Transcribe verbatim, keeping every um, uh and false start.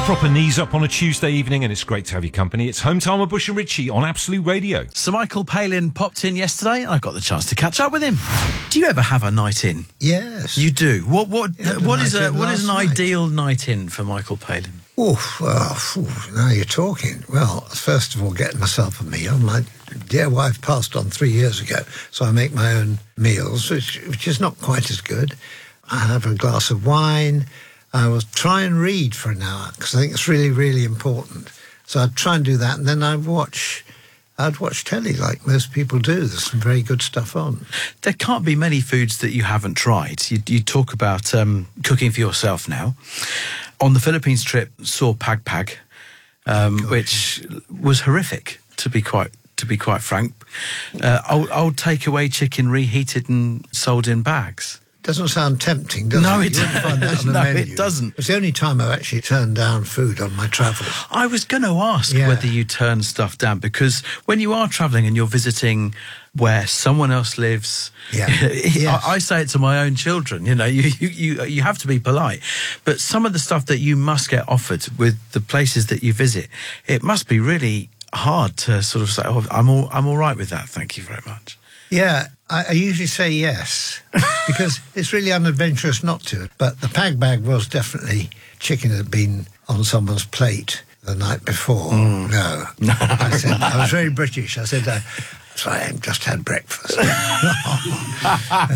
Proper knees up on a Tuesday evening, and it's great to have your company. It's Home Time with Bush and Ritchie on Absolute Radio. Sir Michael Palin popped in yesterday, and I got the chance to catch up with him. Do you ever have a night in? Yes. You do? What What Yeah, What the is night a in What is an last night. ideal night in for Michael Palin? Oof, well, phew, now you're talking. Well, first of all, getting myself a meal. My dear wife passed on three years ago, so I make my own meals, which, which is not quite as good. I have a glass of wine. I will try and read for an hour, because I think it's really, really important. So I'd try and do that, and then I'd watch... I'd watch telly like most people do. There's some very good stuff on. There can't be many foods that you haven't tried. You, you talk about um, cooking for yourself now. On the Philippines trip, saw Pag Pag, um, Gosh. which was horrific, to be quite to be quite frank. Uh, old, old takeaway chicken reheated and sold in bags. Doesn't sound tempting, does No, it? it You wouldn't find that on the no, menu. it doesn't. It's the only time I've actually turned down food on my travels. I was going to ask Yeah. whether you turn stuff down, because when you are travelling and you're visiting where someone else lives, Yeah. Yes. I, I say it to my own children, you know, you, you, you, you have to be polite. But some of the stuff that you must get offered with the places that you visit, it must be really hard to sort of say, oh, I'm all, I'm all right with that, thank you very much. Yeah, I, I usually say yes, because it's really unadventurous not to. But the Pag Bag was definitely chicken that had been on someone's plate the night before. Mm. No. I said, I was very British. I said, uh, sorry, I just had breakfast.